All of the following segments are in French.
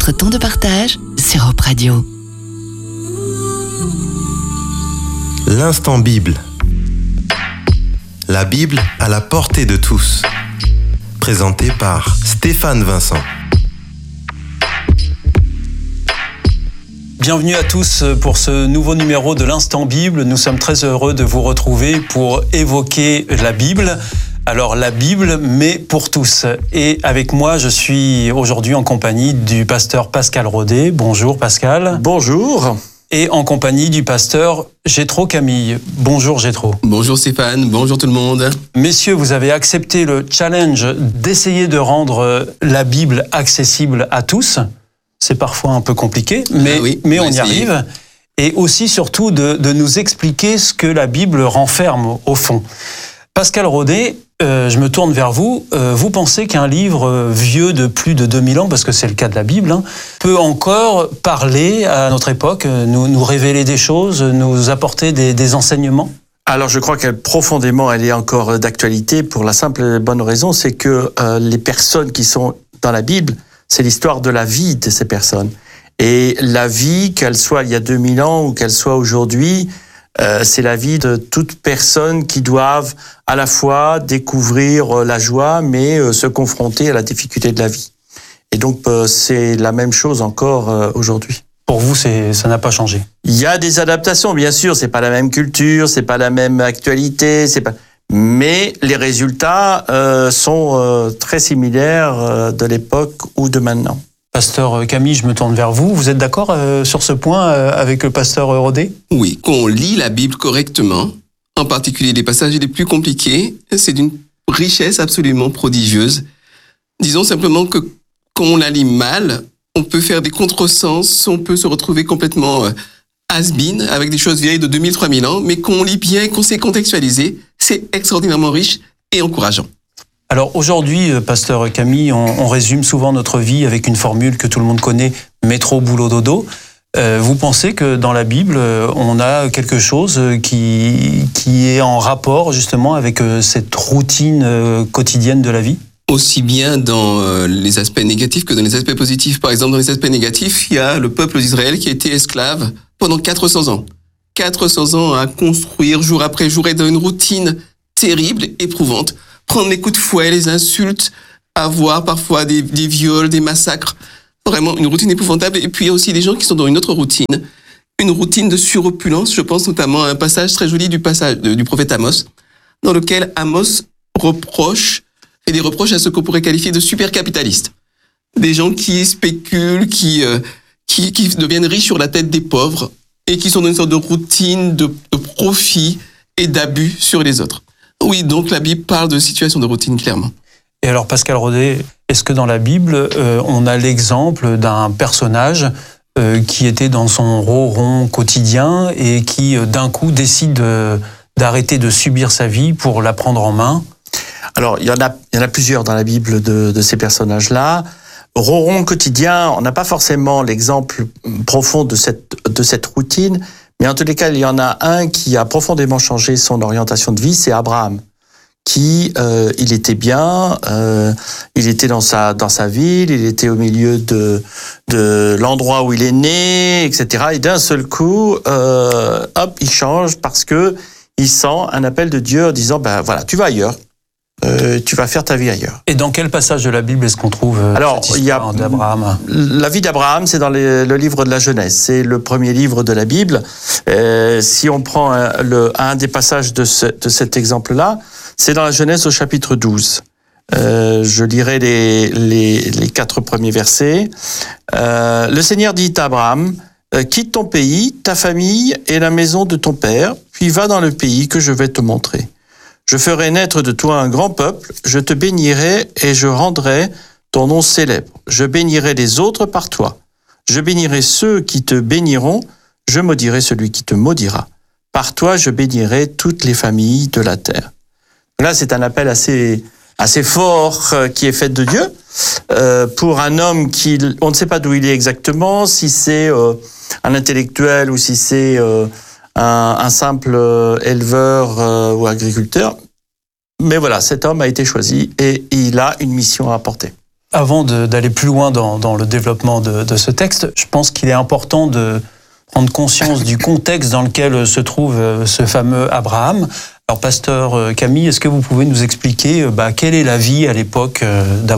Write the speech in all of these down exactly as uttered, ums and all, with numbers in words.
votre temps de partage sur Europe Radio. L'instant Bible. La Bible à la portée de tous. Présenté par Stéphane Vincent. Bienvenue à tous pour ce nouveau numéro de l'Instant Bible. Nous sommes très heureux de vous retrouver pour évoquer la Bible. Alors la Bible, mais pour tous. Et avec moi, je suis aujourd'hui en compagnie du pasteur Pascal Rodet. Bonjour Pascal. Bonjour. Et en compagnie du pasteur Jétro Camille. Bonjour Jétro. Bonjour Stéphane, bonjour tout le monde. Messieurs, vous avez accepté le challenge d'essayer de rendre la Bible accessible à tous. C'est parfois un peu compliqué, mais, ah oui, mais on, on y essayer. arrive. Et aussi, surtout, de, de nous expliquer ce que la Bible renferme au fond. Pascal Rodet, euh, je me tourne vers vous. Euh, vous pensez qu'un livre euh, vieux de plus de deux mille ans, parce que c'est le cas de la Bible, hein, peut encore parler à notre époque, euh, nous, nous révéler des choses, nous apporter des, des enseignements ? Alors je crois qu'elle profondément, elle est encore d'actualité pour la simple et bonne raison, c'est que euh, les personnes qui sont dans la Bible, c'est l'histoire de la vie de ces personnes. Et la vie, qu'elle soit il y a deux mille ans ou qu'elle soit aujourd'hui, euh, c'est la vie de toutes personnes qui doivent à la fois découvrir euh, la joie, mais euh, se confronter à la difficulté de la vie. Et donc, euh, c'est la même chose encore euh, aujourd'hui. Pour vous, c'est, ça n'a pas changé? Il y a des adaptations, bien sûr. C'est pas la même culture, c'est pas la même actualité, c'est pas... Mais les résultats euh, sont euh, très similaires euh, de l'époque ou de maintenant. Pasteur Camille, je me tourne vers vous. Vous êtes d'accord euh, sur ce point euh, avec le pasteur Rodet ? Oui, quand on lit la Bible correctement, en particulier les passages les plus compliqués, c'est d'une richesse absolument prodigieuse. Disons simplement que quand on la lit mal, on peut faire des contresens, on peut se retrouver complètement... Euh, has-been, avec des choses vieilles de deux mille, trois mille ans, mais qu'on lit bien, qu'on sait contextualiser, c'est extraordinairement riche et encourageant. Alors aujourd'hui, pasteur Camille, on, on résume souvent notre vie avec une formule que tout le monde connaît, métro, boulot, dodo. Euh, vous pensez que dans la Bible, on a quelque chose qui, qui est en rapport justement avec cette routine quotidienne de la vie ? Aussi bien dans les aspects négatifs que dans les aspects positifs. Par exemple, dans les aspects négatifs, il y a le peuple d'Israël qui a été esclave pendant quatre cents ans. quatre cents ans à construire jour après jour et dans une routine terrible, éprouvante. Prendre les coups de fouet, les insultes, avoir parfois des, des viols, des massacres. Vraiment une routine épouvantable. Et puis il y a aussi des gens qui sont dans une autre routine. Une routine de suropulence. Je pense notamment à un passage très joli du passage du prophète Amos, dans lequel Amos reproche et des reproches à ce qu'on pourrait qualifier de super-capitalistes. Des gens qui spéculent, qui, euh, qui, qui deviennent riches sur la tête des pauvres et qui sont dans une sorte de routine de, de profit et d'abus sur les autres. Oui, donc la Bible parle de situation de routine, clairement. Et alors, Pascal Rodet, est-ce que dans la Bible, euh, on a l'exemple d'un personnage euh, qui était dans son ronron quotidien et qui, euh, d'un coup, décide de, d'arrêter de subir sa vie pour la prendre en main ? Alors, il y en a, il y en a plusieurs dans la Bible de, de ces personnages-là. Ronron quotidien, on n'a pas forcément l'exemple profond de cette, de cette routine, mais en tous les cas, il y en a un qui a profondément changé son orientation de vie, c'est Abraham, qui, euh, il était bien, euh, il était dans sa, dans sa ville, il était au milieu de, de l'endroit où il est né, et cetera. Et d'un seul coup, euh, hop, il change parce que il sent un appel de Dieu en disant, ben voilà, tu vas ailleurs. Euh, tu vas faire ta vie ailleurs. Et dans quel passage de la Bible est-ce qu'on trouve euh, Alors, cette il y a histoire d'Abraham ? La vie d'Abraham, c'est dans les, le livre de la Genèse. C'est le premier livre de la Bible. Euh, si on prend un, le, un des passages de, ce, de cet exemple-là, c'est dans la Genèse au chapitre douze. Euh, je lirai les, les, les quatre premiers versets. Euh, le Seigneur dit à Abraham, euh, quitte ton pays, ta famille et la maison de ton père, puis va dans le pays que je vais te montrer. Je ferai naître de toi un grand peuple, je te bénirai et je rendrai ton nom célèbre. Je bénirai les autres par toi. Je bénirai ceux qui te béniront, je maudirai celui qui te maudira. Par toi, je bénirai toutes les familles de la terre. Là, c'est un appel assez, assez fort euh, qui est fait de Dieu euh, pour un homme qui, on ne sait pas d'où il est exactement, si c'est euh, un intellectuel ou si c'est... Euh, Un, un simple éleveur euh, ou agriculteur. Mais voilà, cet homme a été choisi et il a une mission à apporter. Avant de, d'aller plus loin dans, dans le développement de, de ce texte, je pense qu'il est important de prendre conscience du contexte dans lequel se trouve ce fameux Abraham. Alors, pasteur Camille, est-ce que vous pouvez nous expliquer bah, quelle est la vie à l'époque d'Abraham ?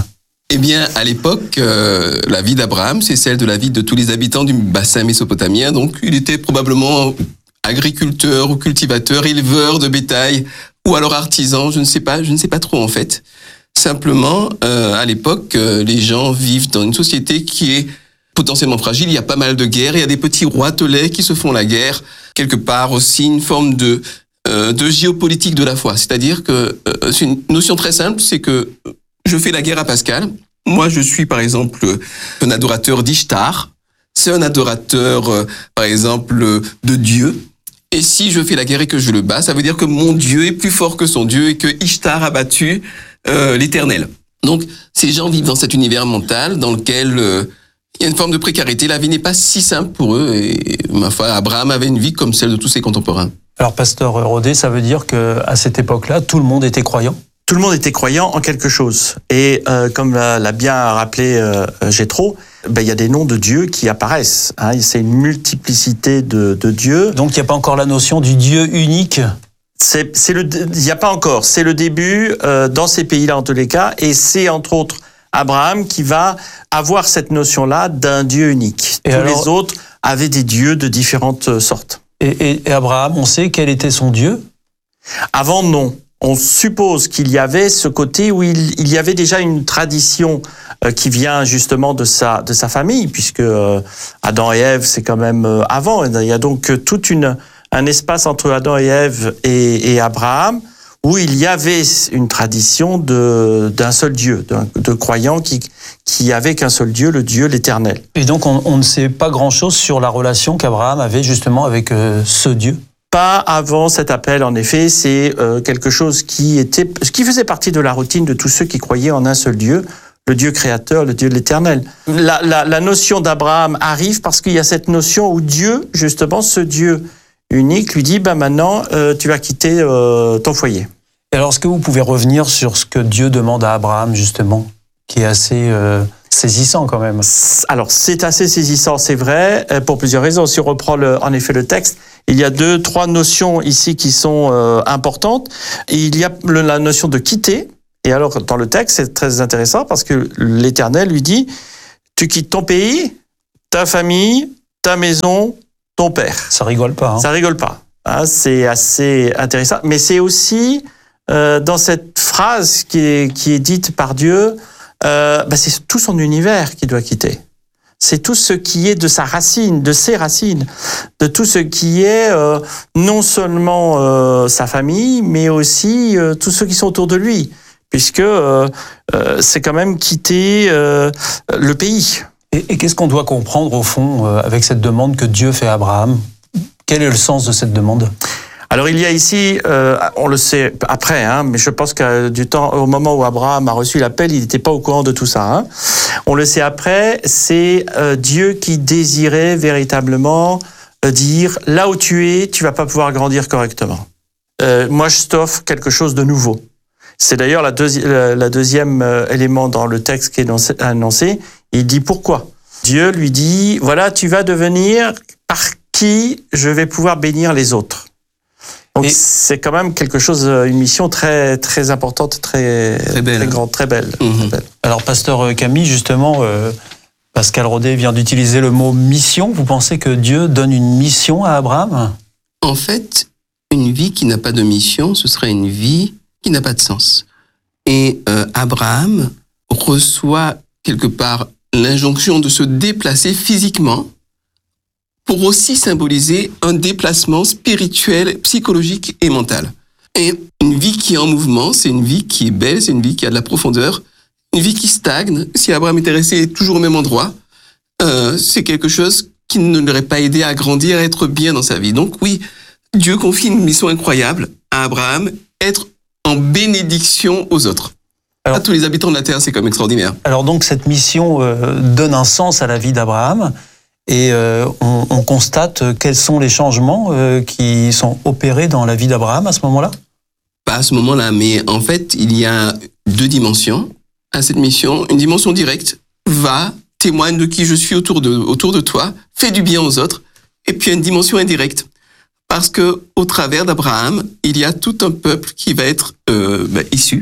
Eh bien, à l'époque, euh, la vie d'Abraham, c'est celle de la vie de tous les habitants du bassin mésopotamien. Donc, il était probablement agriculteur ou cultivateur, éleveur de bétail, ou alors artisan, je ne sais pas, je ne sais pas trop en fait. Simplement, euh, à l'époque, euh, les gens vivent dans une société qui est potentiellement fragile. Il y a pas mal de guerres, il y a des petits roitelets qui se font la guerre. Quelque part aussi une forme de euh, de géopolitique de la foi. C'est-à-dire que euh, c'est une notion très simple, c'est que je fais la guerre à Pascal. Moi, je suis, par exemple, un adorateur d'Ishtar. C'est un adorateur, euh, par exemple, de Dieu. Et si je fais la guerre et que je le bats, ça veut dire que mon Dieu est plus fort que son Dieu et que Ishtar a battu euh, l'Éternel. Donc, ces gens vivent dans cet univers mental dans lequel euh, il y a une forme de précarité. La vie n'est pas si simple pour eux. Et, ma foi, Abraham avait une vie comme celle de tous ses contemporains. Alors, pasteur Rodet, ça veut dire qu'à cette époque-là, tout le monde était croyant ? Tout le monde était croyant en quelque chose. Et euh, comme l'a, l'a bien rappelé euh, Jétro, ben, il y a des noms de Dieu qui apparaissent. Hein, c'est une multiplicité de, de dieux. Donc il n'y a pas encore la notion du Dieu unique ? C'est, c'est le, il n'y a pas encore. C'est le début euh, dans ces pays-là en tous les cas. Et c'est entre autres Abraham qui va avoir cette notion-là d'un Dieu unique. Et Tous alors, les autres avaient des dieux de différentes sortes. Et, et, et Abraham, on sait quel était son Dieu ? Avant, non. On suppose qu'il y avait ce côté où il, il y avait déjà une tradition euh, qui vient justement de sa de sa famille, puisque euh, Adam et Ève, c'est quand même euh, avant. Il y a donc toute une un espace entre Adam et Ève et, et Abraham où il y avait une tradition de d'un seul Dieu, de, de croyants qui qui avaient qu'un seul Dieu, le Dieu l'Éternel. Et donc on, on ne sait pas grand-chose sur la relation qu'Abraham avait justement avec euh, ce Dieu. Pas avant cet appel, en effet, c'est euh, quelque chose qui était, qui faisait partie de la routine de tous ceux qui croyaient en un seul Dieu, le Dieu créateur, le Dieu de l'Éternel. La, la, la notion d'Abraham arrive parce qu'il y a cette notion où Dieu, justement, ce Dieu unique, lui dit, ben maintenant, euh, tu vas quitter euh, ton foyer. Et alors, est-ce que vous pouvez revenir sur ce que Dieu demande à Abraham, justement, qui est assez euh, saisissant quand même ? Alors, c'est assez saisissant, c'est vrai, pour plusieurs raisons. Si on reprend le, en effet le texte, il y a deux, trois notions ici qui sont euh, importantes. Et il y a le, la notion de quitter. Et alors, dans le texte, c'est très intéressant parce que l'Éternel lui dit, tu quittes ton pays, ta famille, ta maison, ton père. Ça rigole pas. Hein. Ça rigole pas. Hein, c'est assez intéressant. Mais c'est aussi, euh, dans cette phrase qui est, qui est dite par Dieu, euh, bah c'est tout son univers qu'il doit quitter. C'est tout ce qui est de sa racine, de ses racines, de tout ce qui est euh, non seulement euh, sa famille, mais aussi euh, tous ceux qui sont autour de lui, puisque euh, euh, c'est quand même quitter euh, le pays. Et, et qu'est-ce qu'on doit comprendre au fond euh, avec cette demande que Dieu fait à Abraham ? Quel est le sens de cette demande ? Alors il y a ici, euh, on le sait après, hein, mais je pense que du temps, au moment où Abraham a reçu l'appel, il n'était pas au courant de tout ça. Hein. On le sait après, c'est euh, Dieu qui désirait véritablement euh, dire là où tu es, tu vas pas pouvoir grandir correctement. Euh, moi, je t'offre quelque chose de nouveau. C'est d'ailleurs la, deuxi- la, la deuxième euh, élément dans le texte qui est énoncé, annoncé. Il dit pourquoi. Dieu lui dit voilà, tu vas devenir par qui je vais pouvoir bénir les autres. Donc et c'est quand même quelque chose, une mission très très importante, très très belle, très grande, très belle. Mmh. Très belle. Alors pasteur Camille, justement, euh, Pascal Rodet vient d'utiliser le mot mission. Vous pensez que Dieu donne une mission à Abraham ? En fait, une vie qui n'a pas de mission, ce serait une vie qui n'a pas de sens. Et euh, Abraham reçoit quelque part l'injonction de se déplacer physiquement pour aussi symboliser un déplacement spirituel, psychologique et mental. Et une vie qui est en mouvement, c'est une vie qui est belle, c'est une vie qui a de la profondeur. Une vie qui stagne, si Abraham était resté toujours au même endroit, euh, c'est quelque chose qui ne l'aurait pas aidé à grandir, à être bien dans sa vie. Donc oui, Dieu confie une mission incroyable à Abraham, être en bénédiction aux autres. Alors, à tous les habitants de la terre, c'est comme extraordinaire. Alors donc cette mission euh, donne un sens à la vie d'Abraham. Et euh, on, on constate quels sont les changements euh, qui sont opérés dans la vie d'Abraham à ce moment-là ? Pas à ce moment-là, mais en fait, il y a deux dimensions. à cette mission, une dimension directe. Va, témoigne de qui je suis autour de, autour de toi, fais du bien aux autres. Et puis il y a une dimension indirecte. Parce que au travers d'Abraham, il y a tout un peuple qui va être euh, bah, issu.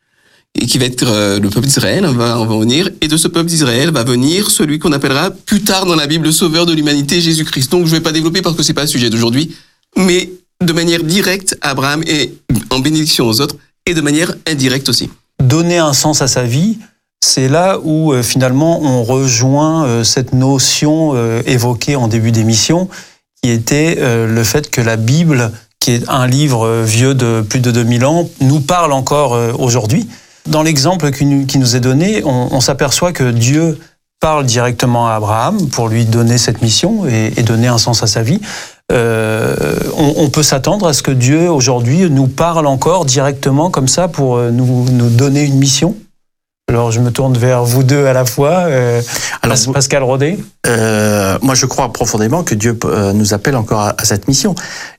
Et qui va être euh, le peuple d'Israël, on va, on va venir. Et de ce peuple d'Israël va venir celui qu'on appellera plus tard dans la Bible le sauveur de l'humanité, Jésus-Christ. Donc je ne vais pas développer parce que c'est pas le sujet d'aujourd'hui. Mais de manière directe, Abraham est en bénédiction aux autres et de manière indirecte aussi. Donner un sens à sa vie, c'est là où euh, finalement on rejoint euh, cette notion euh, évoquée en début d'émission, qui était euh, le fait que la Bible, qui est un livre euh, vieux de plus de deux mille ans, nous parle encore euh, aujourd'hui. Dans l'exemple qui nous, qui nous est donné, on, on s'aperçoit que Dieu parle directement à Abraham pour lui donner cette mission et, et donner un sens à sa vie. Euh, on, on peut s'attendre à ce que Dieu, aujourd'hui, nous parle encore directement comme ça pour nous, nous donner une mission. Alors, je me tourne vers vous deux à la fois. Euh, Alors, Pascal Rodet. Euh, moi, je crois profondément que Dieu euh, nous appelle encore à, à cette mission.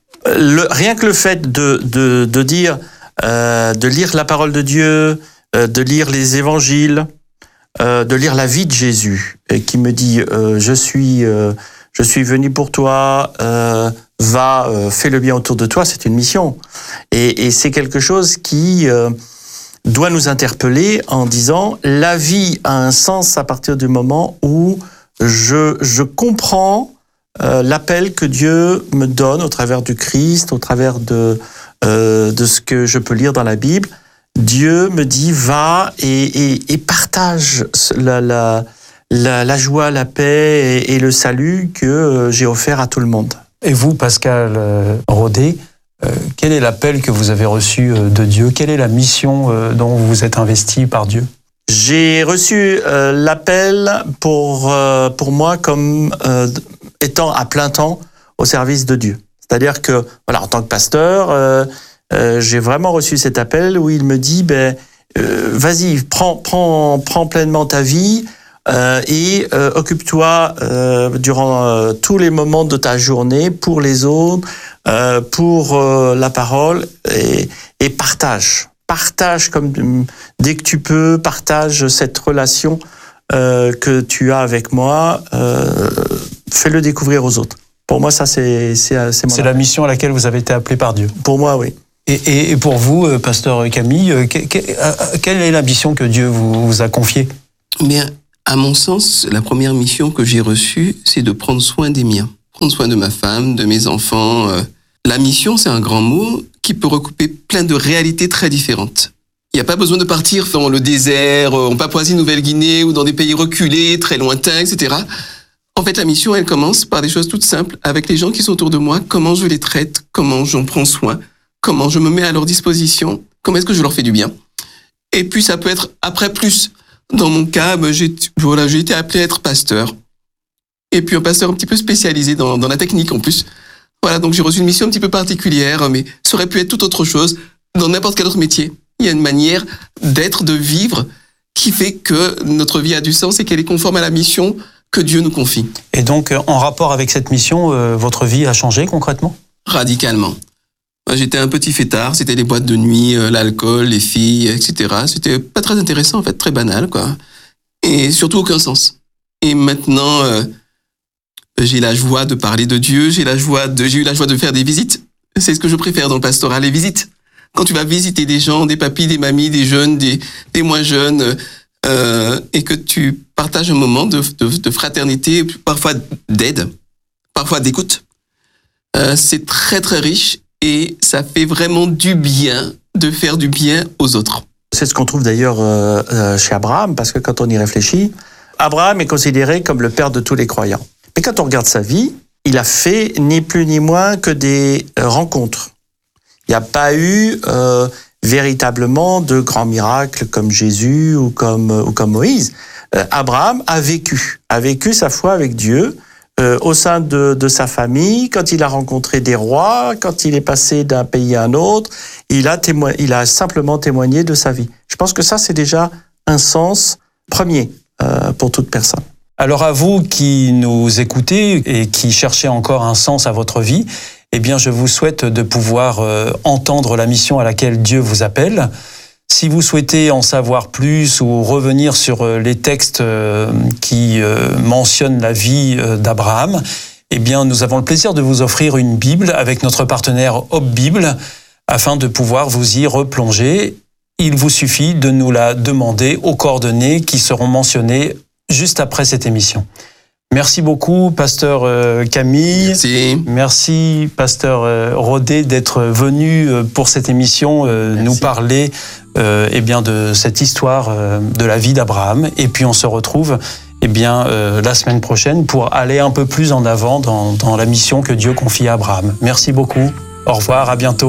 Le, rien que le fait de, de, de dire, euh, de lire la parole de Dieu, euh, de lire les évangiles, euh, de lire la vie de Jésus, et qui me dit, euh, je suis, euh, je suis venu pour toi, euh, va, euh, fais le bien autour de toi, c'est une mission. Et, et c'est quelque chose qui euh, doit nous interpeller en disant, la vie a un sens à partir du moment où je, je comprends euh, l'appel que Dieu me donne au travers du Christ, au travers de, euh, de ce que je peux lire dans la Bible. Dieu me dit, va et, et, et partage la, la, la, la joie, la paix et, et le salut que j'ai offert à tout le monde. Et vous, Pascal Rodet, euh, quel est l'appel que vous avez reçu de Dieu? Quelle est la mission euh, dont vous vous êtes investi par Dieu? J'ai reçu euh, l'appel pour, euh, pour moi comme euh, étant à plein temps au service de Dieu. C'est-à-dire que, voilà, en tant que pasteur, euh, Euh, j'ai vraiment reçu cet appel où il me dit ben euh, vas-y, prends prends prends pleinement ta vie euh, et euh, occupe-toi euh, durant euh, tous les moments de ta journée pour les autres, euh, pour euh, la parole et, et partage partage comme dès que tu peux, partage cette relation euh, que tu as avec moi, euh, fais-le découvrir aux autres. Pour moi, ça c'est c'est c'est, c'est la mission à laquelle vous avez été appelé par Dieu. Pour moi, oui. Et, et pour vous, pasteur Camille, quelle est la mission que Dieu vous, vous a confiée? Bien, à mon sens, la première mission que j'ai reçue, c'est de prendre soin des miens, prendre soin de ma femme, de mes enfants. La mission, c'est un grand mot qui peut recouper plein de réalités très différentes. Il n'y a pas besoin de partir dans le désert, en Papouasie-Nouvelle-Guinée ou dans des pays reculés, très lointains, et cetera. En fait, la mission, elle commence par des choses toutes simples, avec les gens qui sont autour de moi, comment je les traite, comment j'en prends soin, comment je me mets à leur disposition, comment est-ce que je leur fais du bien. Et puis ça peut être après plus. Dans mon cas, j'ai, voilà, j'ai été appelé à être pasteur. Et puis un pasteur un petit peu spécialisé dans, dans la technique en plus. Voilà, donc j'ai reçu une mission un petit peu particulière, mais ça aurait pu être toute autre chose dans n'importe quel autre métier. Il y a une manière d'être, de vivre, qui fait que notre vie a du sens et qu'elle est conforme à la mission que Dieu nous confie. Et donc, en rapport avec cette mission, euh, votre vie a changé concrètement? Radicalement. J'étais un petit fêtard, c'était les boîtes de nuit, l'alcool, les filles, et cetera. C'était pas très intéressant, en fait, très banal, quoi. Et surtout aucun sens. Et maintenant, euh, j'ai la joie de parler de Dieu, j'ai la joie de, j'ai eu la joie de faire des visites. C'est ce que je préfère dans le pastorat, les visites. Quand tu vas visiter des gens, des papis, des mamies, des jeunes, des, des moins jeunes, euh, et que tu partages un moment de, de, de fraternité, parfois d'aide, parfois d'écoute, euh, c'est très très riche. Et ça fait vraiment du bien de faire du bien aux autres. C'est ce qu'on trouve d'ailleurs euh, chez Abraham, parce que quand on y réfléchit, Abraham est considéré comme le père de tous les croyants. Mais quand on regarde sa vie, il a fait ni plus ni moins que des rencontres. Il n'y a pas eu euh, véritablement de grands miracles comme Jésus ou comme, ou comme Moïse. Euh, Abraham a vécu, a vécu sa foi avec Dieu, Euh, au sein de, de sa famille, quand il a rencontré des rois, quand il est passé d'un pays à un autre, il a, témo- il a simplement témoigné de sa vie. Je pense que ça, c'est déjà un sens premier euh, pour toute personne. Alors à vous qui nous écoutez et qui cherchez encore un sens à votre vie, eh bien je vous souhaite de pouvoir euh, entendre la mission à laquelle Dieu vous appelle. Si vous souhaitez en savoir plus ou revenir sur les textes qui mentionnent la vie d'Abraham, eh bien, nous avons le plaisir de vous offrir une Bible avec notre partenaire Hop Bible afin de pouvoir vous y replonger. Il vous suffit de nous la demander aux coordonnées qui seront mentionnées juste après cette émission. Merci beaucoup, pasteur Camille. Merci. Merci, pasteur Rodet, d'être venu pour cette émission Merci. nous parler euh, eh bien, de cette histoire de la vie d'Abraham. Et puis, on se retrouve eh bien, euh, la semaine prochaine pour aller un peu plus en avant dans, dans la mission que Dieu confie à Abraham. Merci beaucoup. Au revoir, à bientôt.